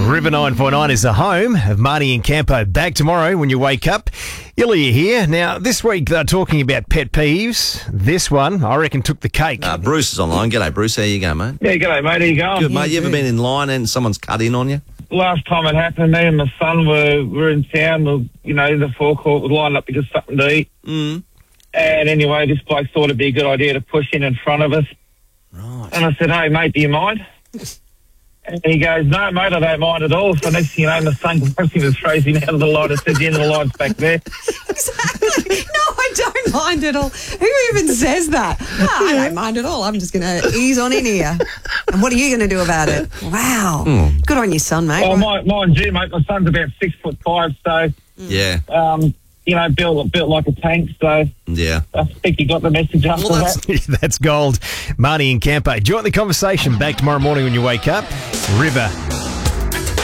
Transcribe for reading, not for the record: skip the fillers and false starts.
River 949 is the home of Marty and Campo. Back tomorrow when you wake up. Ilya here. Now, this week they're talking about pet peeves. This one, I reckon, took the cake. Bruce is online. G'day, Bruce. How you going, mate? Yeah, g'day, mate. How you going? Good, mate. You ever been in line and someone's cut in on you? Last time it happened, me and my son were in town. The forecourt was lined up to get something to eat. Mm. And anyway, this bloke thought it'd be a good idea to push in front of us. Right. And I said, hey, mate, do you mind? And he goes, no, mate, I don't mind at all. So next thing you know, my son grabs him and throws him out of the line and says, the end of the line's back there. Exactly. No, I don't mind at all. Who even says that? I don't mind at all. I'm just going to ease on in here. And what are you going to do about it? Wow. Good on your son, mate. Well, mind you, mate, my son's about 6'5", so... Yeah. Built like a tank, so Yeah. I think you got the message after that. That's gold. Marty and Campo. Join the conversation back tomorrow morning when you wake up. River